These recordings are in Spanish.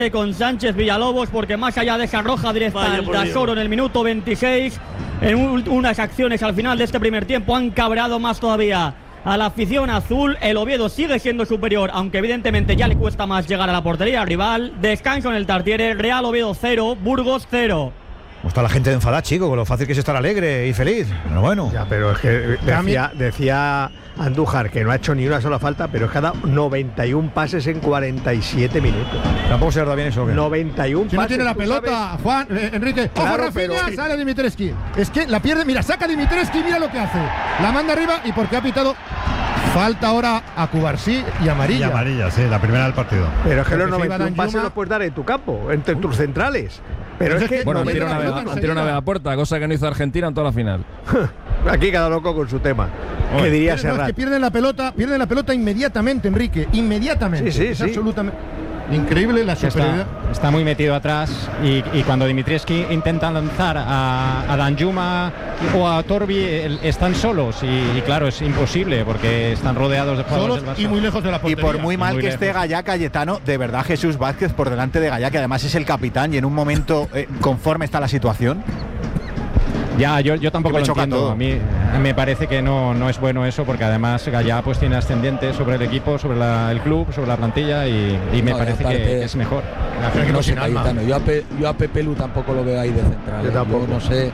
con Sánchez Villalobos, porque más allá de esa roja directa al Dasoro en el minuto 26, en unas acciones al final de este primer tiempo han cabreado más todavía a la afición azul. El Oviedo sigue siendo superior, aunque evidentemente ya le cuesta más llegar a la portería rival. Descanso en el Tartiere, Real Oviedo 0, Burgos 0. ¿Cómo está la gente de enfadada, chico? Con lo fácil que es estar alegre y feliz. Pero bueno. Ya, pero es que decía Andújar que no ha hecho ni una sola falta, pero es que ha dado 91 pases en 47 minutos. ¿Tampoco se da bien eso? ¿Qué? 91 si pases. no tiene la pelota, Juan, Enrique. Claro, ¡Ojo, Rafinha! Sale Dimitrescu. Es que la pierde, mira, saca Dimitrescu y mira lo que hace. La manda arriba y porque ha pitado falta ahora a Cubarsí y amarilla. Y amarilla, sí, la primera del partido. Pero es que Porque los 91 pases los puedes dar en tu campo, entre tus centrales. Pero es que bueno, han tirado una vega puerta, cosa que no hizo Argentina en toda la final. Aquí cada loco con su tema. ¿Qué diría Serrat? Es que pierden la pelota inmediatamente, Enrique, inmediatamente. Sí. Absolutamente increíble la superioridad. Está muy metido atrás y cuando Dimitrescu intenta lanzar a Danjuma o a Torbi están solos y claro, es imposible porque están rodeados de jugadores solos y muy lejos de la portería. Y por muy mal que esté Gallá Cayetano, de verdad Jesús Vázquez por delante de Gallá, que además es el capitán y en un momento conforme está la situación. Ya, yo tampoco lo entiendo. A mí me parece que no es bueno eso, porque además Gallá pues tiene ascendiente sobre el equipo, sobre el club, sobre la plantilla y me parece que es mejor. No sé, Cayetano. Yo a Pepe Lu tampoco lo veo ahí de central. Yo tampoco. No sé.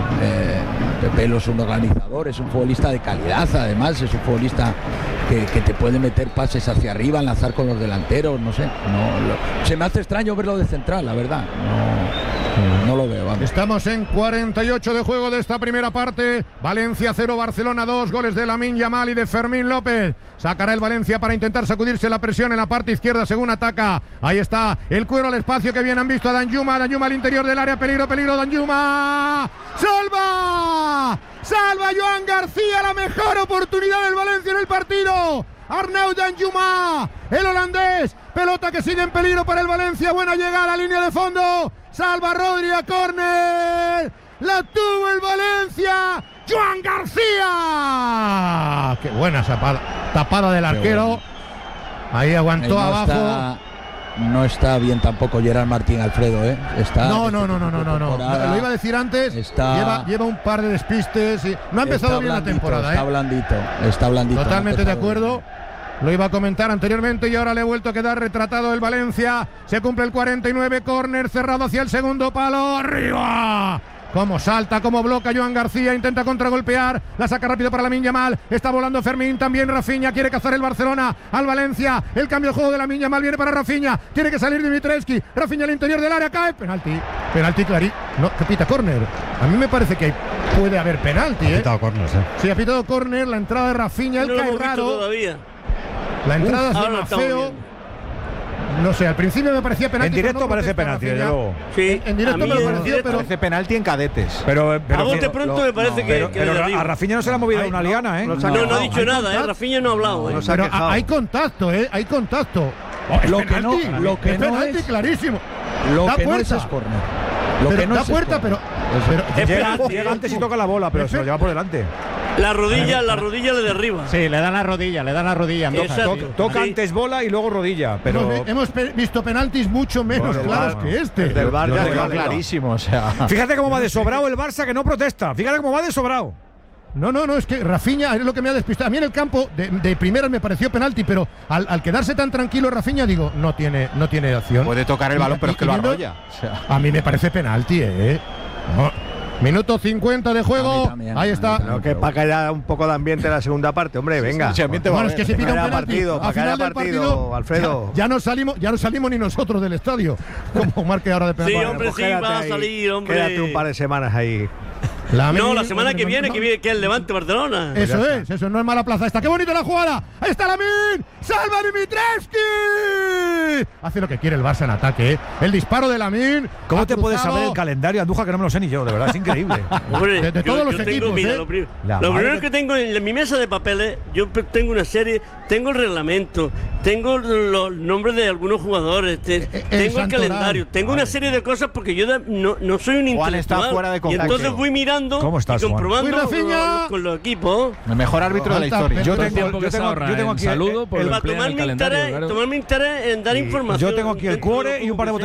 Pepe Lu es un organizador, es un futbolista de calidad, además es un futbolista que te puede meter pases hacia arriba, enlazar con los delanteros, no sé. Se me hace extraño verlo de central, la verdad. No lo veo, vamos. Estamos en 48 de juego de esta primera parte. Valencia 0, Barcelona 2, goles de Lamine Yamal y de Fermín López. Sacará el Valencia para intentar sacudirse la presión en la parte izquierda según ataca. Ahí está el cuero al espacio, que bien han visto a Danjuma al interior del área, peligro, Danjuma. ¡Salva! ¡Salva Joan García! La mejor oportunidad del Valencia en el partido. Arnaud Danjuma, el holandés. Pelota que sigue en peligro para el Valencia. Buena llegada a línea de fondo. Salva Rodri a córner. La tuvo el Valencia. Joan García. Qué buena tapada del arquero. Bueno. Ahí aguantó abajo. No está bien tampoco Gerard Martín, Alfredo, ¿eh? No. Lo iba a decir antes. Lleva un par de despistes. No ha empezado bien la temporada. Está blandito. Totalmente de acuerdo. Lo iba a comentar anteriormente y ahora le he vuelto a quedar retratado el Valencia. Se cumple el 49, córner cerrado hacia el segundo palo. ¡Arriba! Cómo salta, cómo bloca Joan García, intenta contragolpear, la saca rápido para Lamine Yamal, está volando Fermín, también Rafinha, quiere cazar el Barcelona al Valencia, el cambio de juego de Lamine Yamal viene para Rafinha, tiene que salir Dimitrescu, Rafinha al interior del área, cae, penalti clarísimo, no, que pita córner, a mí me parece que puede haber penalti, Ha pitado córner, Sí, ha pitado córner, la entrada de Rafinha, él cae raro, la entrada es de Mafeo. No sé, al principio me parecía penalti. En directo parece penalti, desde luego. Sí, en directo me pareció, pero parece penalti en cadetes. Pero a bote pronto me parece que a Rafinha no se le ha movido una liana, ¿eh? No ha dicho nada, Rafinha no ha hablado, Pero hay contacto, hay contacto. Lo que no es clarísimo. Lo que no es córner. Da puerta, pero llega antes y toca la bola, pero se lo lleva por delante. La rodilla le derriba. Sí, le dan la rodilla. Toca antes bola y luego rodilla. Pero hemos visto penaltis mucho menos claros que este. El del Bar ya quedó clarísimo. O sea. Fíjate cómo va de sobrado el Barça, que no protesta. Fíjate cómo va de sobrado. No, es que Rafinha es lo que me ha despistado. A mí en el campo de primeras me pareció penalti, pero al quedarse tan tranquilo Rafinha, digo, no tiene acción. Puede tocar el balón, pero es que lo arrolla. O sea. A mí me parece penalti, No. Minuto 50 de juego. Ahí está. No, que para que haya un poco de ambiente en la segunda parte, hombre, venga. Bueno, es que se pide un penalti. Para que haya partido, Alfredo. Ya no salimos ni nosotros del estadio. Como marque ahora de penalti. Sí, hombre, sí, va a salir, hombre. Quédate un par de semanas ahí. La semana que viene, que el Levante Barcelona. Eso no es mala plaza esta. ¡Qué bonita la jugada! ¡Ahí está Lamine! ¡Salva Dimitrescu! Hace lo que quiere el Barça en ataque, El disparo de Lamine. ¿Cómo te puedes saber el calendario, Andújar, que no me lo sé ni yo? De verdad, es increíble. Hombre, de todos los equipos, lo primero que tengo en mi mesa de papeles, yo tengo una serie tengo el reglamento, tengo los nombres de algunos jugadores, tengo el calendario, tengo una serie de cosas porque yo no soy un Juan intelectual. está fuera de y contexto. entonces voy mirando y comprobando con los equipos. El mejor árbitro de la historia. Yo tengo aquí saludo por el Tomarme interés en dar información. Yo tengo aquí el cuore y un par de botellas